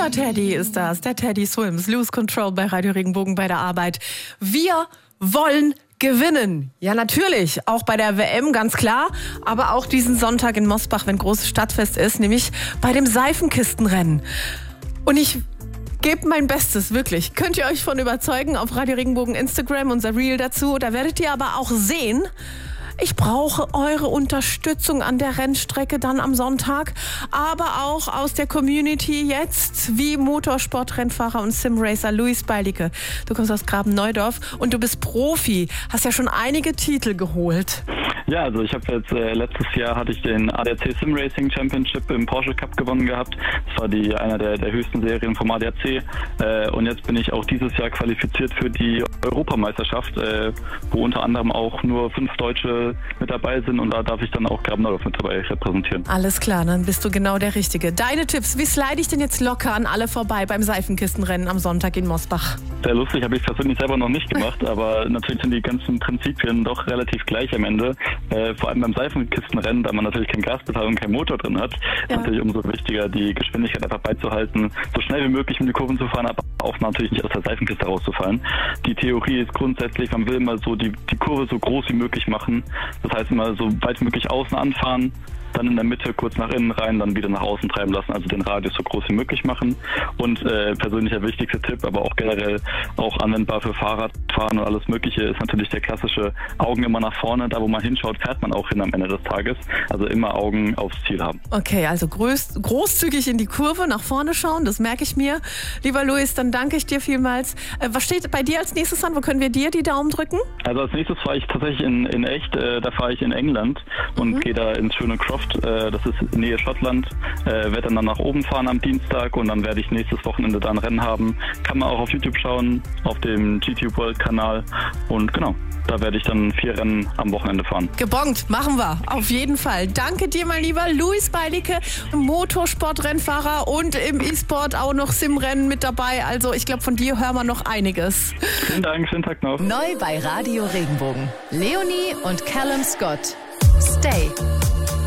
Unser Teddy ist das, der Teddy Swims, Lose Control bei Radio Regenbogen bei der Arbeit. Wir wollen gewinnen. Ja, natürlich, auch bei der WM, ganz klar, aber auch diesen Sonntag in Mosbach, wenn großes Stadtfest ist, nämlich bei dem Seifenkistenrennen. Und ich gebe mein Bestes, wirklich. Könnt ihr euch von überzeugen auf Radio Regenbogen Instagram, unser Reel dazu. Da werdet ihr aber auch sehen, ich brauche eure Unterstützung an der Rennstrecke dann am Sonntag, aber auch aus der Community jetzt, wie Motorsportrennfahrer und Simracer Luis Beilicke. Du kommst aus Graben-Neudorf und du bist Profi, hast ja schon einige Titel geholt. Ja, also ich habe jetzt letztes Jahr hatte ich den ADAC Sim Racing Championship im Porsche Cup gewonnen gehabt. Das war einer der höchsten Serien vom ADAC. Und jetzt bin ich auch dieses Jahr qualifiziert für die Europameisterschaft, wo unter anderem auch nur 5 Deutsche mit dabei sind. Und da darf ich dann auch Graben-Neudorf mit dabei repräsentieren. Alles klar, dann bist du genau der Richtige. Deine Tipps, wie slide ich denn jetzt locker an alle vorbei beim Seifenkistenrennen am Sonntag in Mosbach? Sehr lustig, habe ich persönlich selber noch nicht gemacht, aber natürlich sind die ganzen Prinzipien doch relativ gleich am Ende. Vor allem beim Seifenkistenrennen, da man natürlich kein Gaspedal und keinen Motor drin hat, ist natürlich umso wichtiger, die Geschwindigkeit einfach beizuhalten, so schnell wie möglich mit den Kurven zu fahren, aber auch natürlich nicht aus der Seifenkiste rauszufallen. Die Theorie ist grundsätzlich, man will immer so die Kurve so groß wie möglich machen. Das heißt immer so weit wie möglich außen anfahren, dann in der Mitte kurz nach innen rein, dann wieder nach außen treiben lassen, also den Radius so groß wie möglich machen. Und persönlich der wichtigste Tipp, aber auch generell auch anwendbar für Fahrradfahren und alles Mögliche, ist natürlich der klassische Augen immer nach vorne. Da, wo man hinschaut, fährt man auch hin am Ende des Tages. Also immer Augen aufs Ziel haben. Okay, also großzügig in die Kurve, nach vorne schauen, das merke ich mir. Lieber Luis, dann danke ich dir vielmals. Was steht bei dir als nächstes an? Wo können wir dir die Daumen drücken? Also als nächstes fahre ich tatsächlich in echt. Da fahre ich in England und gehe da ins schöne Croft. Das ist Nähe Schottland. Werde dann nach oben fahren am Dienstag und dann werde ich nächstes Wochenende da ein Rennen haben. Kann man auch auf YouTube schauen, auf dem GT World Kanal. Und genau, da werde ich dann 4 Rennen am Wochenende fahren. Gebongt, machen wir, auf jeden Fall. Danke dir, mein lieber Luis Beilicke, Motorsportrennfahrer und im E-Sport auch noch Simrennen mit dabei. Also ich glaube, von dir hören wir noch einiges. Vielen Dank, schönen Tag noch. Neu bei Radio Regenbogen. Leonie und Callum Scott. Stay.